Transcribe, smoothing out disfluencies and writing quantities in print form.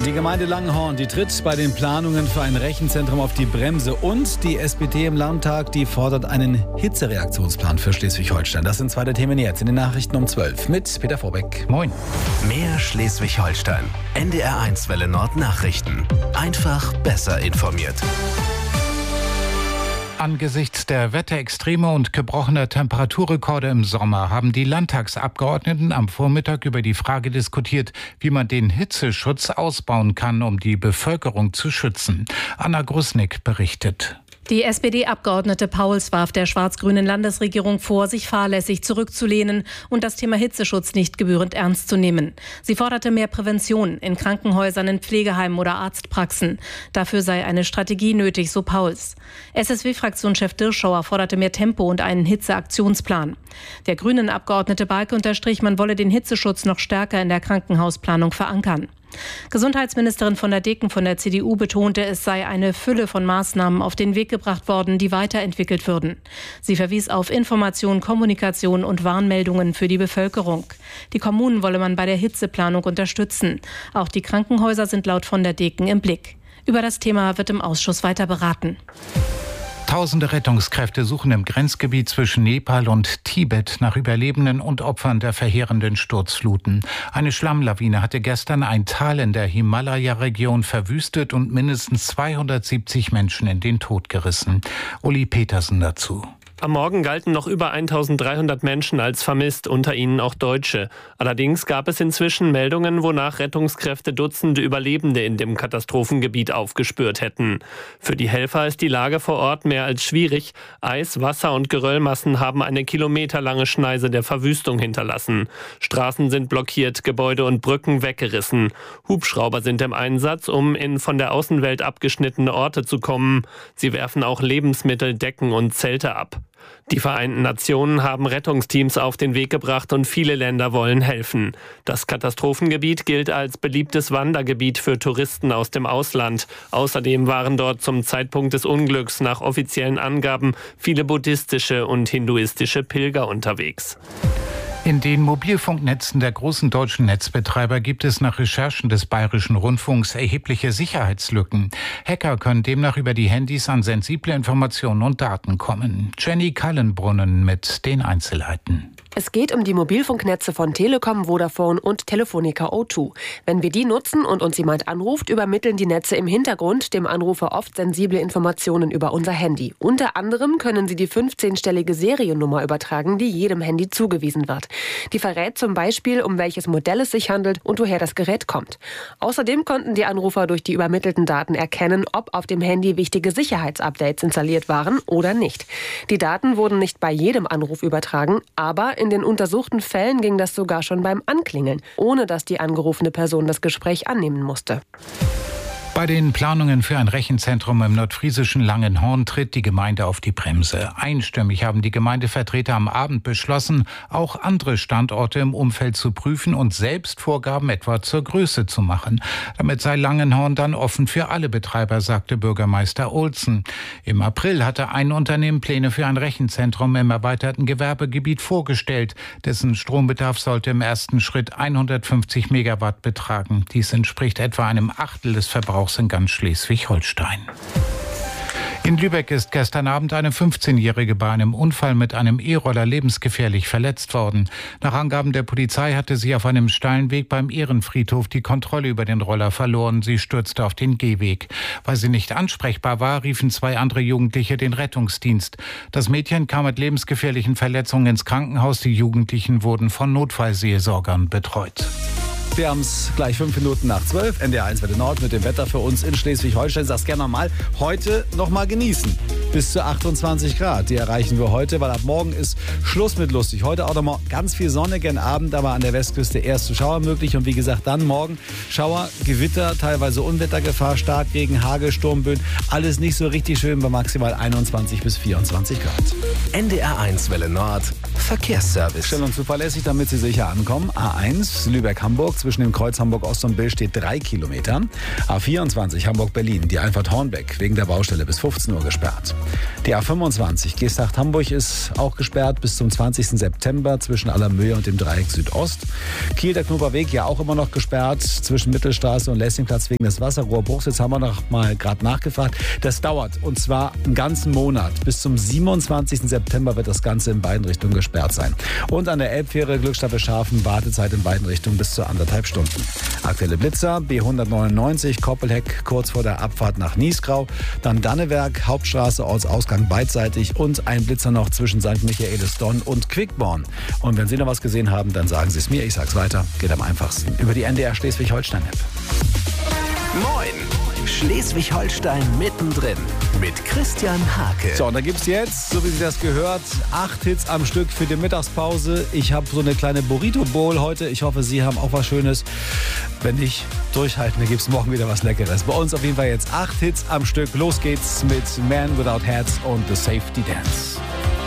Die Gemeinde Langenhorn, die tritt bei den Planungen für ein Rechenzentrum auf die Bremse. Und die SPD im Landtag, die fordert einen Hitzereaktionsplan für Schleswig-Holstein. Das sind zwei der Themen jetzt in den Nachrichten um 12 mit Peter Vorbeck. Moin. Mehr Schleswig-Holstein. NDR1 Welle Nord Nachrichten. Einfach besser informiert. Angesichts der Wetterextreme und gebrochener Temperaturrekorde im Sommer haben die Landtagsabgeordneten am Vormittag über die Frage diskutiert, wie man den Hitzeschutz ausbauen kann, um die Bevölkerung zu schützen. Anna Grusnick berichtet. Die SPD-Abgeordnete Pauls warf der schwarz-grünen Landesregierung vor, sich fahrlässig zurückzulehnen und das Thema Hitzeschutz nicht gebührend ernst zu nehmen. Sie forderte mehr Prävention in Krankenhäusern, in Pflegeheimen oder Arztpraxen. Dafür sei eine Strategie nötig, so Pauls. SSW-Fraktionschef Dirschauer forderte mehr Tempo und einen Hitzeaktionsplan. Der Grünen-Abgeordnete Balke unterstrich, man wolle den Hitzeschutz noch stärker in der Krankenhausplanung verankern. Gesundheitsministerin von der Deken von der CDU betonte, es sei eine Fülle von Maßnahmen auf den Weg gebracht worden, die weiterentwickelt würden. Sie verwies auf Information, Kommunikation und Warnmeldungen für die Bevölkerung. Die Kommunen wolle man bei der Hitzeplanung unterstützen. Auch die Krankenhäuser sind laut von der Deken im Blick. Über das Thema wird im Ausschuss weiter beraten. Tausende Rettungskräfte suchen im Grenzgebiet zwischen Nepal und Tibet nach Überlebenden und Opfern der verheerenden Sturzfluten. Eine Schlammlawine hatte gestern ein Tal in der Himalaya-Region verwüstet und mindestens 270 Menschen in den Tod gerissen. Uli Petersen dazu. Am Morgen galten noch über 1300 Menschen als vermisst, unter ihnen auch Deutsche. Allerdings gab es inzwischen Meldungen, wonach Rettungskräfte Dutzende Überlebende in dem Katastrophengebiet aufgespürt hätten. Für die Helfer ist die Lage vor Ort mehr als schwierig. Eis, Wasser und Geröllmassen haben eine kilometerlange Schneise der Verwüstung hinterlassen. Straßen sind blockiert, Gebäude und Brücken weggerissen. Hubschrauber sind im Einsatz, um in von der Außenwelt abgeschnittene Orte zu kommen. Sie werfen auch Lebensmittel, Decken und Zelte ab. Die Vereinten Nationen haben Rettungsteams auf den Weg gebracht und viele Länder wollen helfen. Das Katastrophengebiet gilt als beliebtes Wandergebiet für Touristen aus dem Ausland. Außerdem waren dort zum Zeitpunkt des Unglücks nach offiziellen Angaben viele buddhistische und hinduistische Pilger unterwegs. In den Mobilfunknetzen der großen deutschen Netzbetreiber gibt es nach Recherchen des Bayerischen Rundfunks erhebliche Sicherheitslücken. Hacker können demnach über die Handys an sensible Informationen und Daten kommen. Jenny Kallenbrunnen mit den Einzelheiten. Es geht um die Mobilfunknetze von Telekom, Vodafone und Telefonica O2. Wenn wir die nutzen und uns jemand anruft, übermitteln die Netze im Hintergrund dem Anrufer oft sensible Informationen über unser Handy. Unter anderem können sie die 15-stellige Seriennummer übertragen, die jedem Handy zugewiesen wird. Die verrät zum Beispiel, um welches Modell es sich handelt und woher das Gerät kommt. Außerdem konnten die Anrufer durch die übermittelten Daten erkennen, ob auf dem Handy wichtige Sicherheitsupdates installiert waren oder nicht. Die Daten wurden nicht bei jedem Anruf übertragen, aber in den untersuchten Fällen ging das sogar schon beim Anklingeln, ohne dass die angerufene Person das Gespräch annehmen musste. Bei den Planungen für ein Rechenzentrum im nordfriesischen Langenhorn tritt die Gemeinde auf die Bremse. Einstimmig haben die Gemeindevertreter am Abend beschlossen, auch andere Standorte im Umfeld zu prüfen und selbst Vorgaben etwa zur Größe zu machen. Damit sei Langenhorn dann offen für alle Betreiber, sagte Bürgermeister Olsen. Im April hatte ein Unternehmen Pläne für ein Rechenzentrum im erweiterten Gewerbegebiet vorgestellt. Dessen Strombedarf sollte im ersten Schritt 150 Megawatt betragen. Dies entspricht etwa einem Achtel des Verbrauchs in ganz Schleswig-Holstein. In Lübeck ist gestern Abend eine 15-Jährige bei einem Unfall mit einem E-Roller lebensgefährlich verletzt worden. Nach Angaben der Polizei hatte sie auf einem steilen Weg beim Ehrenfriedhof die Kontrolle über den Roller verloren. Sie stürzte auf den Gehweg. Weil sie nicht ansprechbar war, riefen zwei andere Jugendliche den Rettungsdienst. Das Mädchen kam mit lebensgefährlichen Verletzungen ins Krankenhaus. Die Jugendlichen wurden von Notfallseelsorgern betreut. Wir haben es gleich 5 Minuten nach 12. NDR1 Welle Nord mit dem Wetter für uns in Schleswig-Holstein. Sag's gerne nochmal. Heute nochmal genießen. Bis zu 28 Grad. Die erreichen wir heute, weil ab morgen ist Schluss mit lustig. Heute auch nochmal ganz viel Sonne, gern Abend, aber an der Westküste erste Schauer möglich. Und wie gesagt, dann morgen Schauer, Gewitter, teilweise Unwettergefahr, Starkregen, Hagel, Sturmböen. Alles nicht so richtig schön bei maximal 21 bis 24 Grad. NDR1 Welle Nord Verkehrsservice. Schnell und zuverlässig, damit Sie sicher ankommen. A1 Lübeck-Hamburg. Zwischen dem Kreuz Hamburg-Ost und Bill steht 3 Kilometer. A24 Hamburg-Berlin, die Einfahrt Hornbeck, wegen der Baustelle bis 15 Uhr gesperrt. Die A25 Geesthacht-Hamburg ist auch gesperrt bis zum 20. September zwischen Allermöhe und dem Dreieck Südost. Kiel, der Knoberweg, ja auch immer noch gesperrt zwischen Mittelstraße und Lessingplatz wegen des Wasserrohrbruchs. Jetzt haben wir noch mal gerade nachgefragt. Das dauert, und zwar einen ganzen Monat. Bis zum 27. September wird das Ganze in beiden Richtungen gesperrt sein. Und an der Elbfähre Glückstadt-Beschafen Wartezeit in beiden Richtungen bis zu 1,5 Stunden. Aktuelle Blitzer, B199, Koppelheck kurz vor der Abfahrt nach Niesgrau. Dann Dannewerk, Hauptstraße, Ortsausgang beidseitig und ein Blitzer noch zwischen St. Michaelis-Donn und Quickborn. Und wenn Sie noch was gesehen haben, dann sagen Sie es mir. Ich sag's weiter. Geht am einfachsten über die NDR Schleswig-Holstein-App. Moin! Schleswig-Holstein mittendrin mit Christian Hake. So, und da gibt's jetzt, so wie Sie das gehört, 8 Hits am Stück für die Mittagspause. Ich habe so eine kleine Burrito-Bowl heute. Ich hoffe, Sie haben auch was Schönes. Wenn nicht, durchhalten, dann gibt's morgen wieder was Leckeres. Bei uns auf jeden Fall jetzt 8 Hits am Stück. Los geht's mit Man Without Hats und The Safety Dance.